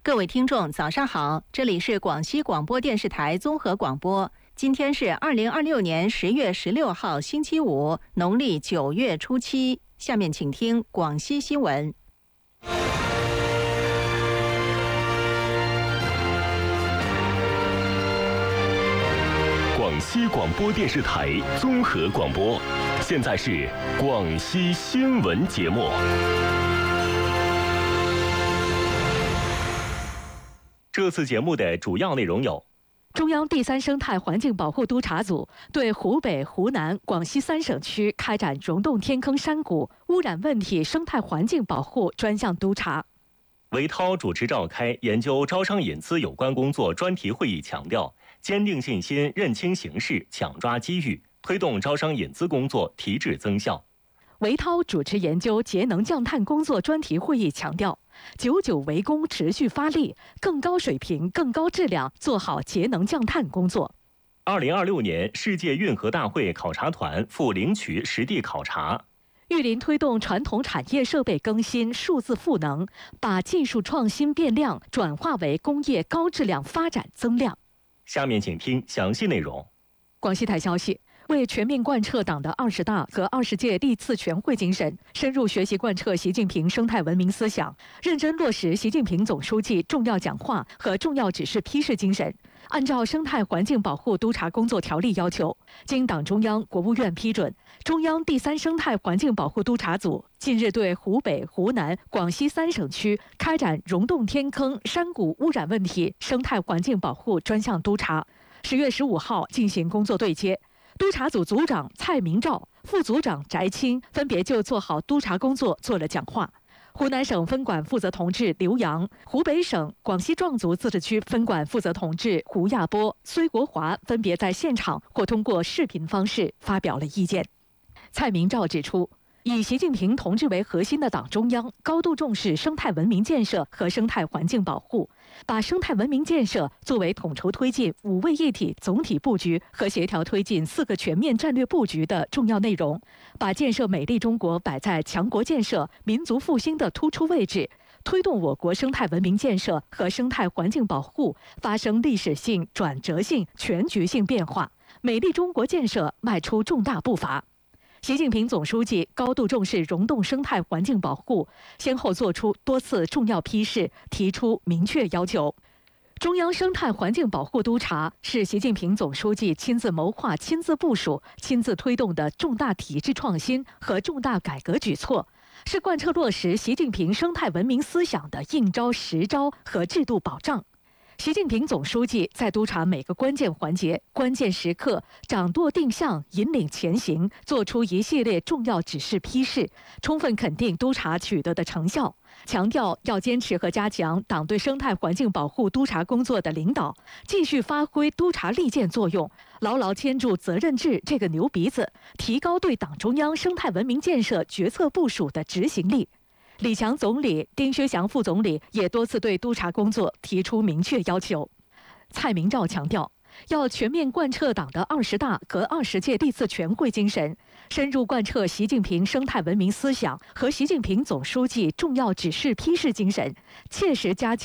各位听众，早上好，这里是广西广播电视台综合广播。今天是2026年10月16号，星期五，农历9月初7。下面请听广西新闻。 广西广播电视台综合广播，现在是广西新闻节目。这次节目的主要内容有： 中央第三生态环境保护督察组对湖北、湖南、广西3省区开展溶洞天坑山谷污染问题生态环境保护专项督查。 韦涛主持召开研究招商引资有关工作专题会议，强调坚定信心、认清形势、抢抓机遇，推动招商引资工作提质增效。 韦涛主持研究节能降碳工作专题会议，强调99围攻持续发力，更高水平、更高质量做好节能降碳工作。 2026年世界运河大会考察团赴灵渠实地考察。 玉林推动传统产业设备更新、数字赋能，把技术创新变量转化为工业高质量发展增量。 下面请听详细内容。 广西台消息，为全面贯彻党的20大和20届历次全会精神，深入学习贯彻习近平生态文明思想，认真落实习近平总书记重要讲话和重要指示批示精神，按照生态环境保护督察工作条例要求，经党中央、国务院批准，中央第三生态环境保护督察组近日对湖北、湖南、广西3省区开展溶洞天坑山谷污染问题生态环境保护专项督查。10月15号进行工作对接。督察组组长蔡明照、副组长翟青分别就做好督察工作做了讲话。湖南省分管负责同志刘洋、湖北省、广西壮族自治区分管负责同志胡亚波、崔国华分别在现场或通过视频方式发表了意见。蔡明照指出，以习近平同志为核心的党中央高度重视生态文明建设和生态环境保护，把生态文明建设作为统筹推进5位一体总体布局和协调推进4个全面战略布局的重要内容，把建设美丽中国摆在强国建设、民族复兴的突出位置，推动我国生态文明建设和生态环境保护发生历史性、转折性、全局性变化，美丽中国建设迈出重大步伐。习近平总书记高度重视溶洞生态环境保护，先后作出多次重要批示，提出明确要求。中央生态环境保护督察是习近平总书记亲自谋划、亲自部署、亲自推动的重大体制创新和重大改革举措，是贯彻落实习近平生态文明思想的应招实招和制度保障。习近平总书记在督查每个关键环节、关键时刻，掌舵定向、引领前行，作出一系列重要指示批示，充分肯定督查取得的成效，强调要坚持和加强党对生态环境保护督查工作的领导，继续发挥督查利剑作用，牢牢牵住责任制这个牛鼻子，提高对党中央生态文明建设决策部署的执行力。李强总理、丁薛祥副总理也多次对督查工作提出明确要求。蔡明照强调，要全面贯彻党的20大和20届历次全会精神，深入贯彻习近平生态文明思想和习近平总书记重要指示批示精神，切实加强